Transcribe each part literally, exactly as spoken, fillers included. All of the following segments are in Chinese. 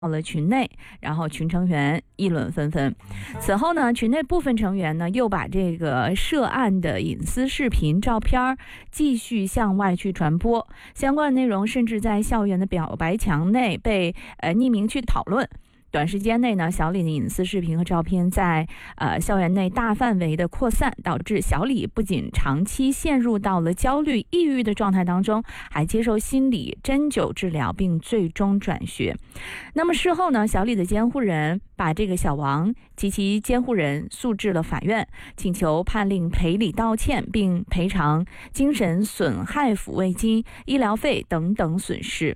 到了群内，然后群成员议论纷纷。此后呢，群内部分成员呢又把这个涉案的隐私视频、照片继续向外去传播，相关的内容甚至在校园的表白墙内被呃匿名去讨论。短时间内呢，小李的隐私视频和照片在呃校园内大范围的扩散，导致小李不仅长期陷入到了焦虑、抑郁的状态当中，还接受心理针灸治疗，并最终转学。那么事后呢，小李的监护人把这个小王及其监护人诉至了法院，请求判令赔礼道歉，并赔偿精神损害抚慰金、医疗费等等损失。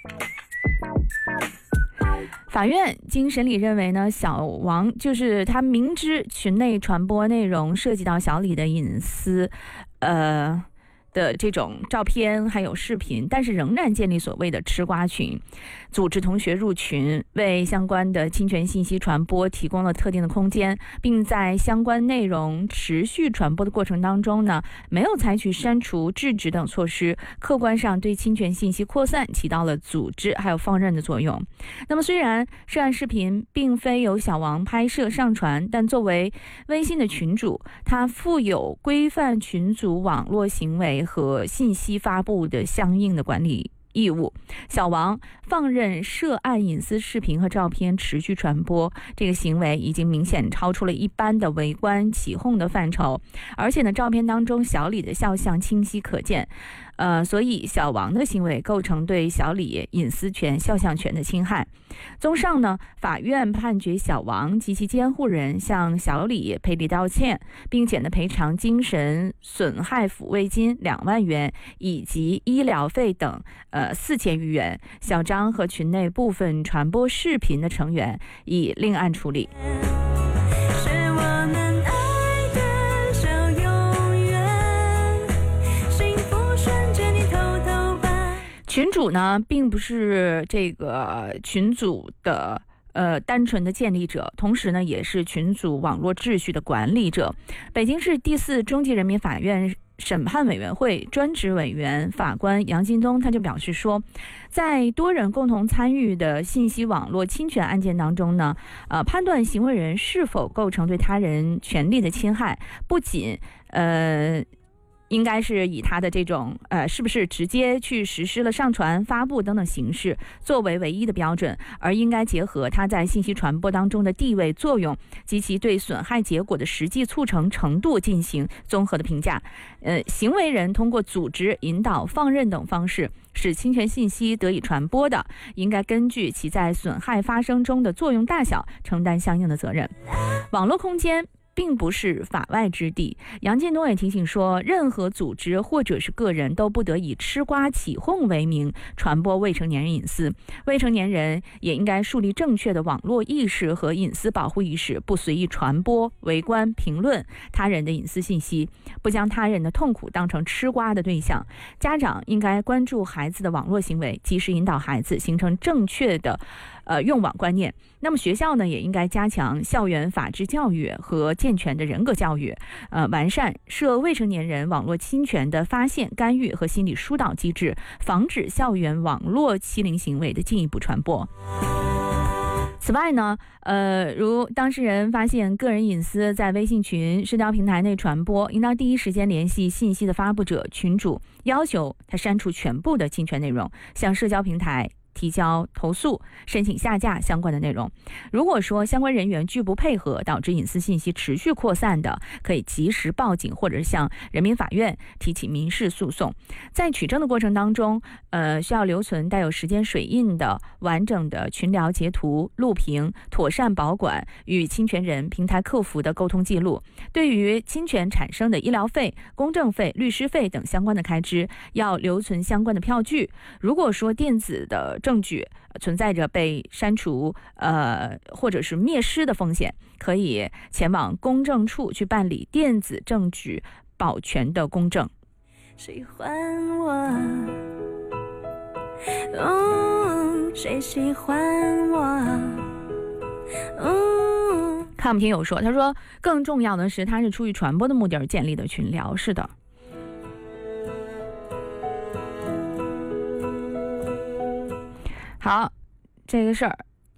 法院经审理认为呢，小王就是他明知群内传播内容涉及到小李的隐私，呃的这种照片还有视频，但是仍然建立所谓的吃瓜群，组织同学入群，为相关的侵权信息传播提供了特定的空间，并在相关内容持续传播的过程当中呢，没有采取删除、制止等措施，客观上对侵权信息扩散起到了组织还有放任的作用。那么虽然涉案视频并非由小王拍摄上传，但作为微信的群主，他负有规范群组网络行为和信息发布的相应的管理义务。小王放任涉案隐私视频和照片持续传播，这个行为已经明显超出了一般的围观起哄的范畴，而且呢，照片当中小李的肖像清晰可见，呃，所以小王的行为构成对小李隐私权、肖像权的侵害。综上呢，法院判决小王及其监护人向小李赔礼道歉，并且呢赔偿精神损害抚慰金两万元以及医疗费等呃四千余元。小张和群内部分传播视频的成员已另案处理。群主呢，并不是这个群组的呃单纯的建立者，同时呢，也是群组网络秩序的管理者。北京市第四中级人民法院审判委员会专职委员法官杨金东他就表示说，在多人共同参与的信息网络侵权案件当中呢，呃，判断行为人是否构成对他人权利的侵害，不仅呃。应该是以他的这种呃是不是直接去实施了上传、发布等等形式作为唯一的标准，而应该结合他在信息传播当中的地位作用及其对损害结果的实际促成程度进行综合的评价。呃，行为人通过组织、引导、放任等方式使侵权信息得以传播的，应该根据其在损害发生中的作用大小承担相应的责任。网络空间并不是法外之地。杨建东也提醒说，任何组织或者是个人都不得以吃瓜起哄为名传播未成年人隐私。未成年人也应该树立正确的网络意识和隐私保护意识，不随意传播、围观、评论他人的隐私信息，不将他人的痛苦当成吃瓜的对象。家长应该关注孩子的网络行为，及时引导孩子形成正确的呃用网观念。那么学校呢，也应该加强校园法治教育和健全的人格教育，呃，完善涉未成年人网络侵权的发现、干预和心理疏导机制，防止校园网络欺凌行为的进一步传播。此外呢，呃，如当事人发现个人隐私在微信群、社交平台内传播，应当第一时间联系信息的发布者、群主，要求他删除全部的侵权内容，向社交平台提交投诉，申请下架相关的内容。如果说相关人员拒不配合，导致隐私信息持续扩散的，可以及时报警或者向人民法院提起民事诉讼。在取证的过程当中，呃，需要留存带有时间水印的完整的群聊截图、录屏，妥善保管与侵权人、平台客服的沟通记录。对于侵权产生的医疗费、公证费、律师费等相关的开支，要留存相关的票据。如果说电子的证据存在着被删除呃或者是灭失的风险，可以前往公证处去办理电子证据保全的公证。喜欢我，哦，谁喜欢我，哦。看我们听友说，他说更重要的是他是出于传播的目的而建立的群聊。是的，好，这个事儿